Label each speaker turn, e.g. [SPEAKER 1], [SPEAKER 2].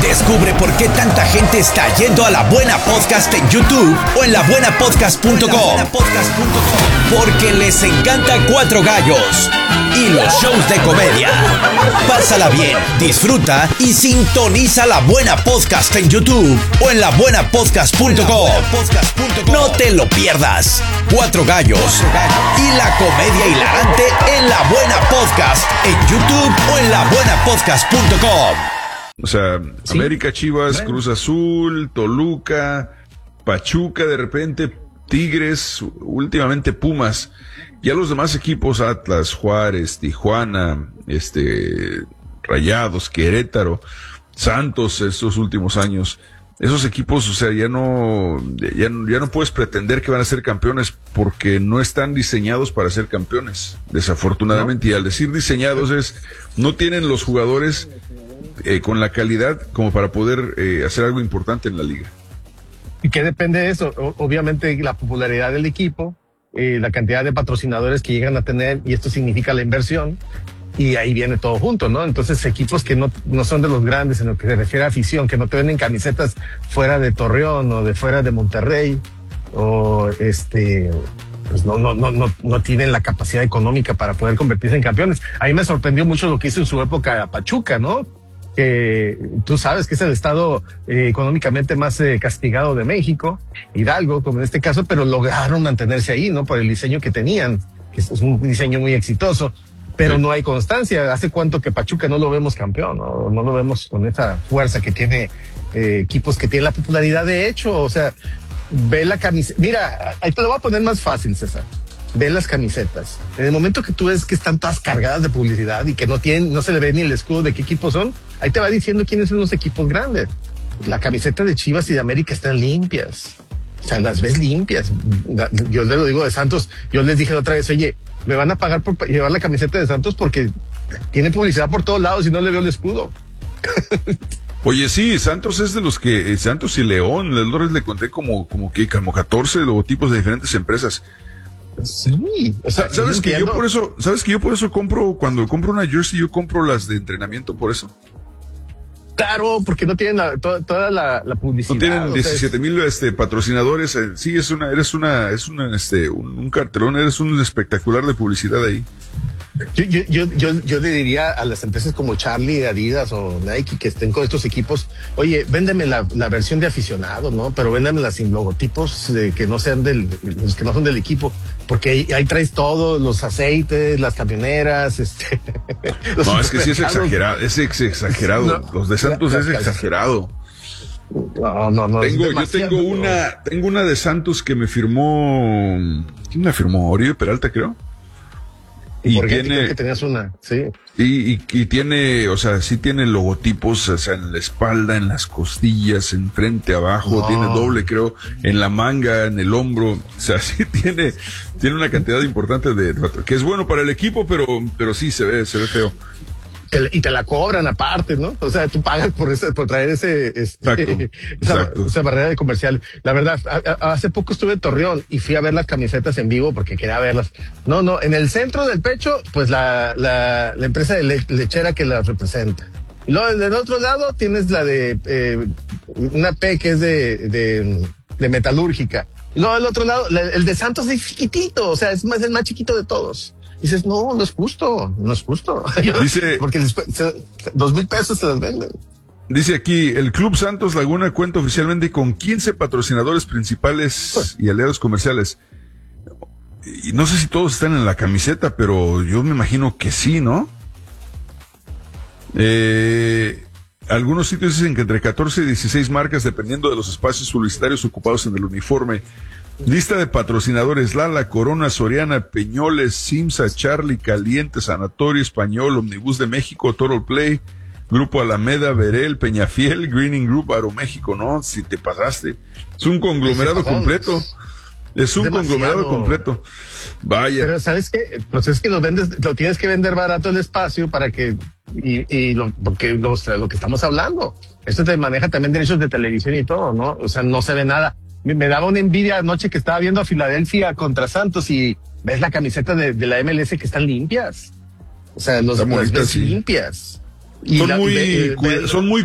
[SPEAKER 1] Descubre por qué tanta gente está yendo a La Buena Podcast en YouTube o en labuenapodcast.com. Porque les encanta Cuatro Gallos y los shows de comedia. Pásala bien, disfruta y sintoniza La Buena Podcast en YouTube o en labuenapodcast.com. No te lo pierdas. Cuatro Gallos y la comedia hilarante en La Buena Podcast en YouTube o en labuenapodcast.com.
[SPEAKER 2] O sea,
[SPEAKER 3] Sí.
[SPEAKER 2] América, Chivas, Cruz Azul, Toluca, Pachuca de repente, Tigres, últimamente Pumas. Ya los demás equipos, Atlas, Juárez, Tijuana, Rayados, Querétaro, Santos estos últimos años. Esos equipos, o sea, ya no puedes pretender que van a ser campeones porque no están diseñados para ser campeones, desafortunadamente. Y al decir diseñados no tienen los jugadores con la calidad como para poder hacer algo importante en la liga.
[SPEAKER 3] ¿Y qué depende de eso? Obviamente la popularidad del equipo, la cantidad de patrocinadores que llegan a tener, y esto significa la inversión, y ahí viene todo junto, ¿no? Entonces equipos que no son de los grandes en lo que se refiere a afición, que no te venden camisetas fuera de Torreón o de fuera de Monterrey, o pues no tienen la capacidad económica para poder convertirse en campeones. A mí me sorprendió mucho lo que hizo en su época Pachuca, ¿no? Que tú sabes que es el estado económicamente más castigado de México, Hidalgo, como en este caso, pero lograron mantenerse ahí, ¿no? Por el diseño que tenían, que es un diseño muy exitoso, pero
[SPEAKER 2] Sí.
[SPEAKER 3] no hay constancia. ¿Hace cuánto que Pachuca no lo vemos campeón? No lo vemos con esa fuerza que tiene equipos que tienen la popularidad de hecho. O sea, ve la camiseta. Mira, ahí te lo voy a poner más fácil, César. Ve las camisetas. En el momento que tú ves que están todas cargadas de publicidad y que no se le ve ni el escudo de qué equipos son, ahí te va diciendo quiénes son los equipos grandes. La camiseta de Chivas y de América están limpias. O sea, las ves limpias. Yo les lo digo de Santos. Yo les dije la otra vez, oye, me van a pagar por llevar la camiseta de Santos porque tiene publicidad por todos lados y no le veo el escudo.
[SPEAKER 2] Oye, sí, Santos es de los que, Santos y León, el Lores le conté como 14 logotipos de diferentes empresas.
[SPEAKER 3] Sí. O sea,
[SPEAKER 2] ¿Sabes que yo
[SPEAKER 3] entiendo.
[SPEAKER 2] por eso compro, cuando compro una jersey, yo compro las de entrenamiento por eso?
[SPEAKER 3] Claro, porque no tienen toda la publicidad.
[SPEAKER 2] No tienen
[SPEAKER 3] o sea,
[SPEAKER 2] 17,000 patrocinadores. Sí, un cartelón, eres un espectacular de publicidad ahí.
[SPEAKER 3] Yo le diría a las empresas como Charlie, Adidas o Nike que estén con estos equipos, oye, véndeme la versión de aficionado, ¿no? Pero véndemela sin logotipos que no sean los que no son del equipo, porque ahí traes todo, los aceites, las camioneras, los
[SPEAKER 2] No, es que sí es
[SPEAKER 3] supermercados.
[SPEAKER 2] exagerado.
[SPEAKER 3] No,
[SPEAKER 2] los de Santos es
[SPEAKER 3] la-
[SPEAKER 2] exagerado.
[SPEAKER 3] No. es
[SPEAKER 2] Yo
[SPEAKER 3] demasiado.
[SPEAKER 2] tengo una de Santos que me firmó, ¿quién me firmó? Oribe Peralta, creo. Y
[SPEAKER 3] Porque creo
[SPEAKER 2] tiene,
[SPEAKER 3] que tenías una, sí.
[SPEAKER 2] y tiene, o sea, sí tiene logotipos, o sea, en la espalda, en las costillas, en frente, abajo,
[SPEAKER 3] No.
[SPEAKER 2] tiene doble, creo, en la manga, en el hombro, o sea, sí tiene una cantidad importante que es bueno para el equipo, pero sí se ve feo.
[SPEAKER 3] Y te la cobran aparte, ¿no? O sea, tú pagas por traer
[SPEAKER 2] Exacto.
[SPEAKER 3] esa barrera de comercial. La verdad, hace poco estuve en Torreón y fui a ver las camisetas en vivo porque quería verlas. No, en el centro del pecho, pues la empresa de lechera que las representa. Y luego del otro lado tienes la de una P que es de metalúrgica. Y luego del otro lado, el de Santos es chiquitito, o sea, es el más chiquito de todos. Dices, no es justo.
[SPEAKER 2] Dice-
[SPEAKER 3] Porque 2,000 pesos se las venden.
[SPEAKER 2] Dice aquí, el Club Santos Laguna cuenta oficialmente con 15 patrocinadores principales y aliados comerciales. Y no sé si todos están en la camiseta, pero yo me imagino que sí, ¿no? Algunos sitios dicen que entre 14 y 16 marcas, dependiendo de los espacios publicitarios ocupados en el uniforme. Lista de patrocinadores: Lala, Corona, Soriana, Peñoles, Simsa, Charlie, Caliente, Sanatorio Español, Omnibus de México, Total Play, Grupo Alameda, Verel, Peñafiel, Greening Group, Aeroméxico. No, si te pasaste. Es un conglomerado completo. Es un
[SPEAKER 3] demasiado.
[SPEAKER 2] conglomerado completo. Vaya.
[SPEAKER 3] Pero ¿sabes qué? Pues es que lo tienes que vender barato el espacio para que, porque lo que estamos hablando. Esto te maneja también derechos de televisión y todo, ¿no? O sea, no se ve nada. Me daba una envidia anoche que estaba viendo a Filadelfia contra Santos y ves la camiseta de la MLS que están limpias. O sea, las
[SPEAKER 2] Está bonita,
[SPEAKER 3] ves
[SPEAKER 2] sí.
[SPEAKER 3] limpias. Y
[SPEAKER 2] Son muy